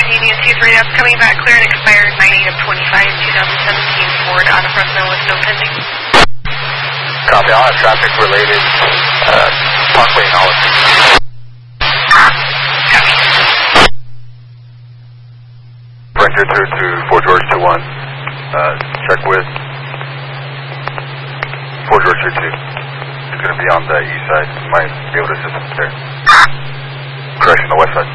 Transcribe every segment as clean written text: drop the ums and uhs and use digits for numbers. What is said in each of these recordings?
Union 23, that's coming back clear and expired 9/8 of 25, 2017 Ford out of Fresno with no pending. Copy, I'll have traffic related, Parkway knowledge. Vector through to Fort George 2-1, check with Fort George 2-2. It's going to be on the east side, you might be able to assist us there. Correction, the west side.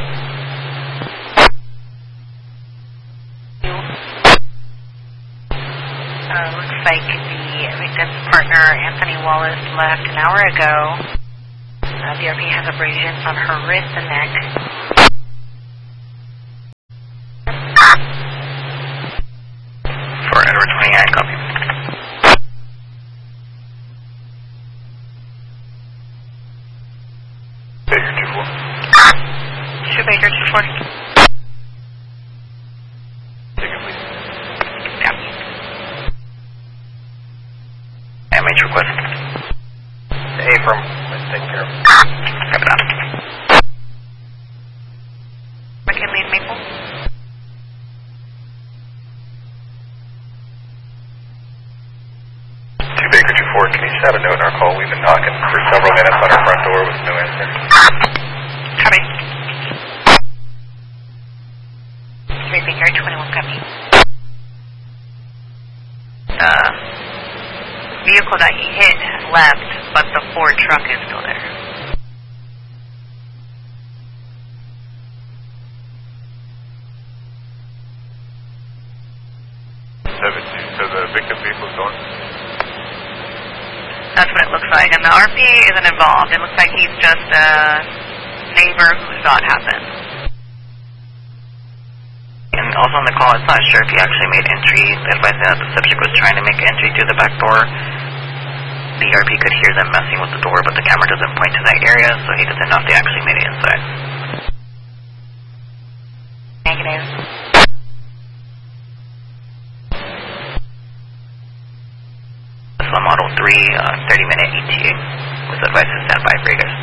Looks like the victim's partner, Anthony Wallace, left an hour ago. DRP has abrasions on her wrist and neck. For Edward 29, copy. Baker 2-4. 2 Baker 240. Ticket, please. Yeah. MH request. Affirm. Let's take care of it. Copy that. McKinley and Maple. Baker 2-4, can you just have a note in our call? We've been knocking for several minutes on our front door with no answer. Copy. 3 Baker 21, copy. Vehicle that he hit has left, but the Ford truck is still there. So the victim vehicle is gone? That's what it looks like. And the RPA isn't involved. It looks like he's just a neighbor who saw it happen. And also on the call, it's not sure if he actually made entry. Advising that the subject was trying to make entry through the back door. The ERP could hear them messing with the door, but the camera doesn't point to that area, so he doesn't know if they actually made it inside. Negative. This is a Model 3, 30-minute ETA. Was advised to stand by for you guys.